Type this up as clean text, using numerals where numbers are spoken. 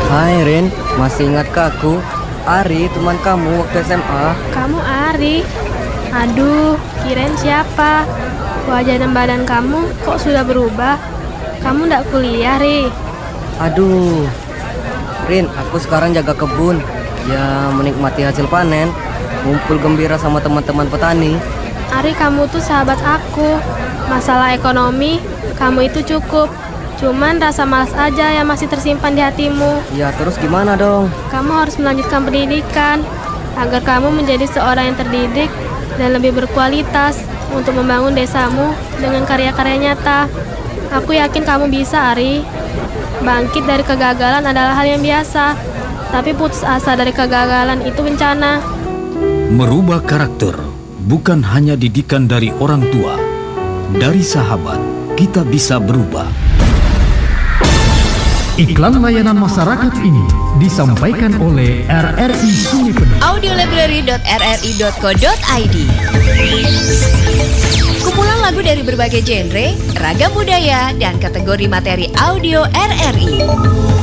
Hai Rin, masih ingatkah aku? Ari, teman kamu waktu SMA. Kamu Ari? Aduh, kirain siapa? Wajah dan badan kamu kok sudah berubah? Kamu ndak kuliah, Ri? Aduh, Rin, aku sekarang jaga kebun. Ya, menikmati hasil panen, ngumpul gembira sama teman-teman petani. Ari, kamu tuh sahabat aku. Masalah ekonomi, kamu itu cukup. Cuman rasa malas aja yang masih tersimpan di hatimu. Ya, terus gimana dong? Kamu harus melanjutkan pendidikan agar kamu menjadi seorang yang terdidik dan lebih berkualitas untuk membangun desamu dengan karya-karya nyata. Aku yakin kamu bisa, Ari. Bangkit dari kegagalan adalah hal yang biasa, tapi putus asa dari kegagalan itu bencana. Merubah karakter bukan hanya didikan dari orang tua. Dari sahabat, kita bisa berubah. Iklan layanan masyarakat ini disampaikan oleh RRI Sungai Penuh. audiolibrary.rri.co.id. Kumpulan lagu dari berbagai genre, ragam budaya, dan kategori materi audio RRI.